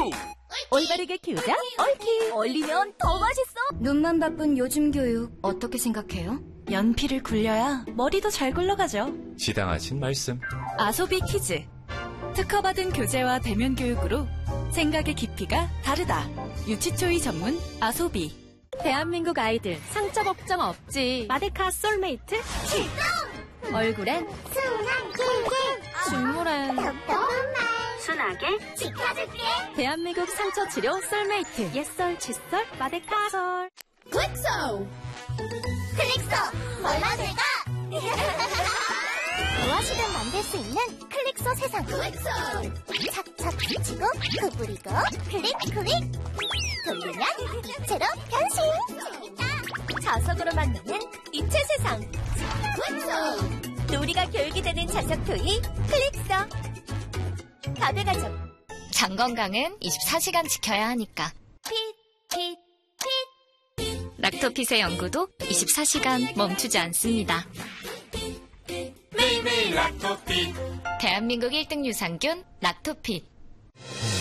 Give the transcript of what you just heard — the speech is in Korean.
렛츠고! 올바르게 키우자 옳키. 얼리면 더 맛있어. 눈만 바쁜 요즘 교육 어떻게 생각해요? 연필을 굴려야 머리도 잘 굴러가죠. 지당하신 말씀. 아소비 키즈. 특허받은 교재와 대면 교육으로 생각의 깊이가 다르다. 유치초이 전문 아소비. 대한민국 아이들 상처 걱정 없지. 마데카 솔메이트 출동! 얼굴엔 순한 꿀꿀. 식물엔 답답한 말. 순하게 지켜줄게. 대한민국 상처 치료 솔메이트. 옛설 칫솔 마데카솔. 클릭소. 클릭소. 얼마 내가? 무엇이든 만들 수 있는 클릭소 세상. 클릭소. 착착 붙이고 구부리고 클릭 클릭. 돌리면 이체로 변신. 자석으로 만드는 이체 세상. 클릭소. 놀이가 교육이 되는 자석 토이 클릭소. 가베가족. 장 건강은 24시간 지켜야 하니까. 핏. 락토핏의 연구도 24시간 멈추지 않습니다. 매일매일 락토핏. 대한민국 1등 유산균 락토핏.